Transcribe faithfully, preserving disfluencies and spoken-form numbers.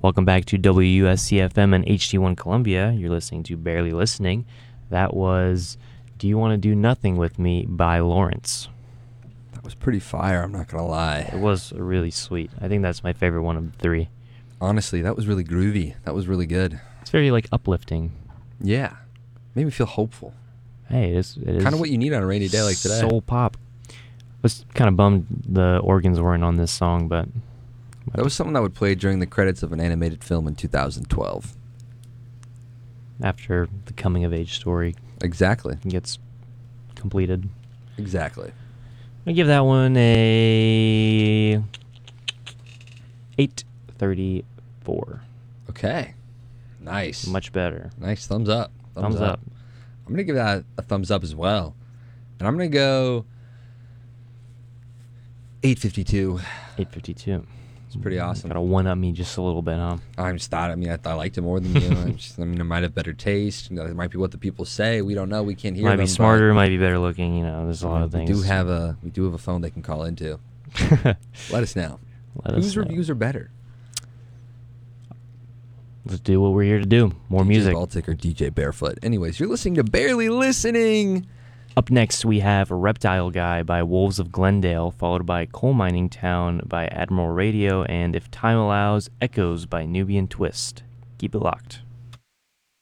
Welcome back to W U S C F M and H T one Columbia. You're listening to Barely Listening. That was Do You Want to Do Nothing With Me by Lawrence. That was pretty fire, I'm not going to lie. It was really sweet. I think that's my favorite one of the three. Honestly, that was really groovy. That was really good. It's very, like, uplifting. Yeah. Made me feel hopeful. Hey, it is. It is kind of what you need on a rainy day like today. Soul pop. I was kind of bummed the organs weren't on this song, but... That was something that would play during the credits of an animated film in two thousand twelve. After the coming-of-age story Exactly. gets completed. Exactly. I give that one a eight thirty-four. Okay. Nice. Much better. Nice. Thumbs up. Thumbs, up. I'm going to give that a thumbs up as well. And I'm going to go eight fifty-two. eight fifty-two. It's pretty awesome. Got to one-up me just a little bit, huh? I just thought, I mean, I, I liked it more than you. I, just, I mean, it might have better taste. You know, it might be what the people say. We don't know. We can't hear Might them, be smarter, might be better looking, you know, there's a lot of we things. do have a we do have a phone they can call into. Let us know. Let Whose us know. reviews are better? Let's do what we're here to do. More D J music. Baltic or D J Barefoot. Anyways, you're listening to Barely Listening. Up next, we have Reptile Guy by Wolves of Glendale, followed by Coal Mining Town by Admiral Radio, and If Time Allows, Echoes by Nubian Twist. Keep it locked.